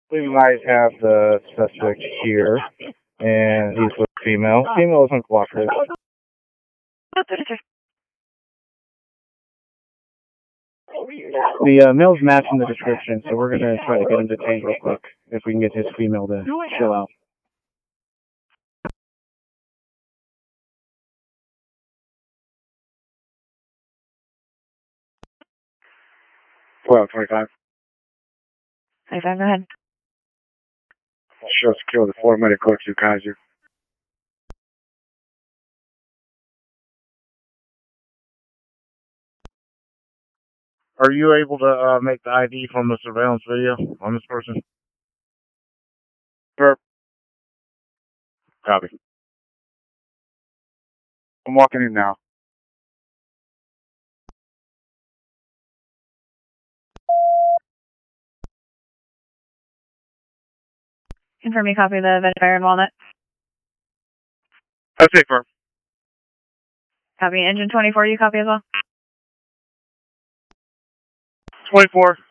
We might have the suspect here, and he's with female. Female is uncooperative. The male's matching the description, so we're gonna try to get him detained real quick if we can get his female to chill out. 12:25. 25, go ahead. Show secure the 4-minute code to Kaiser. Are you able to make the ID from the surveillance video on this person? Sure. Copy. I'm walking in now. Confirm you copy the Vetiver and Walnut. That's it, firm. Copy. Engine 24, you copy as well? 24.